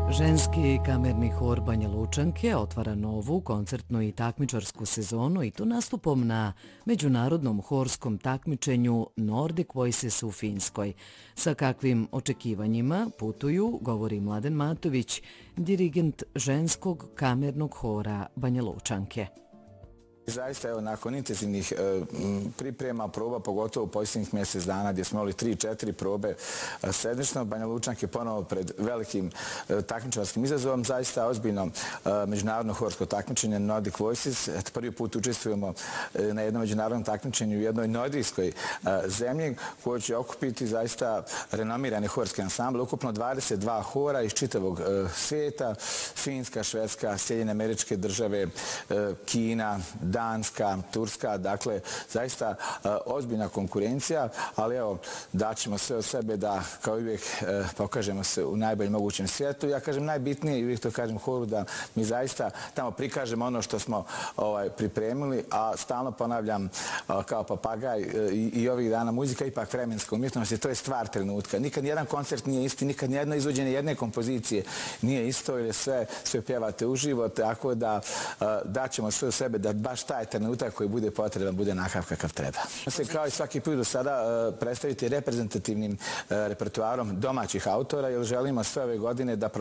Ženski kamerni hor Banja Lučanke otvara novu koncertnu i takmičarsku sezonu i to nastupom na međunarodnom horskom takmičenju Nordic Voices u Finskoj. Sa kakvim očekivanjima putuju, govori Mladen Matović, dirigent ženskog kamernog hora Banja Lučanke. Zaista, evo, nakon intenzivnih priprema, proba, pogotovo u posljednjih mjesec dana gdje smo imali 3-4 probe sedmično, Banja Lučanka je ponovo pred velikim takmičarskim izazovom. Zaista ozbiljno međunarodno horsko takmičenje Nordic Voices. Prvi put učestvujemo na jednom međunarodnom takmičenju u jednoj nordijskoj zemlji koju će okupiti zaista renomirani horski ansambl. Ukupno 22 hora iz čitavog svijeta. Finska, Švedska, Sjedinjene Američke Države, Kina, Danska, Turska, dakle, zaista ozbiljna konkurencija, ali evo, daćemo sve od sebe da, kao i uvijek, pokažemo se u najboljem mogućem svijetu. Ja kažem najbitnije, i uvijek to kažem horu, da mi zaista tamo prikažemo ono što smo pripremili, a stalno ponavljam kao papagaj i ovih dana muzika, ipak vremenska umjetnost, to je stvar trenutka. Nikad nijedan koncert nije isti, nikad nijedno izvođenje jedne kompozicije nije isto, jer sve pjevate uživo, tako da daćemo sve od sebe da baš taj trenutak koji bude potreban bude onakav kakav treba. Se kao i svaki put do sada predstaviti reprezentativnim repertoarom domaćih autora, jer želimo sve ove godine da